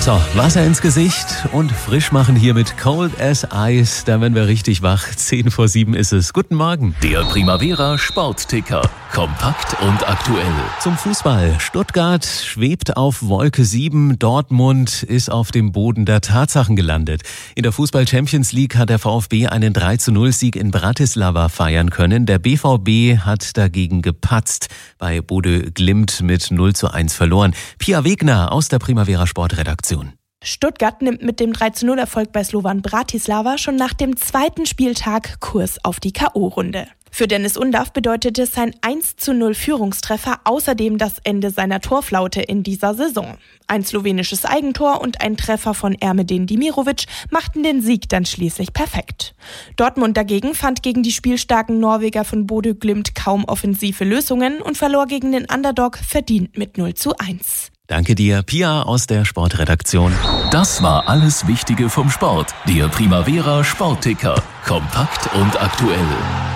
So, Wasser ins Gesicht und frisch machen hier mit Cold as Ice. Da werden wir richtig wach. 6:10 ist es. Guten Morgen. Der Primavera Sportticker. Kompakt und aktuell. Zum Fußball. Stuttgart schwebt auf Wolke 7. Dortmund ist auf dem Boden der Tatsachen gelandet. In der Fußball-Champions League hat der VfB einen 3:0-Sieg in Bratislava feiern können. Der BVB hat dagegen gepatzt. Bei Bodø Glimt mit 0:1 verloren. Pia Wegner aus der Primavera Sportredaktion. Stuttgart nimmt mit dem 3:0-Erfolg bei Slovan Bratislava schon nach dem zweiten Spieltag Kurs auf die K.O.-Runde. Für Dennis Undav bedeutete sein 1:0-Führungstreffer außerdem das Ende seiner Torflaute in dieser Saison. Ein slowenisches Eigentor und ein Treffer von Ermedin Dimirovic machten den Sieg dann schließlich perfekt. Dortmund dagegen fand gegen die spielstarken Norweger von Bodø Glimt kaum offensive Lösungen und verlor gegen den Underdog verdient mit 0:1. Danke dir, Pia aus der Sportredaktion. Das war alles Wichtige vom Sport. Der Primavera Sportticker. Kompakt und aktuell.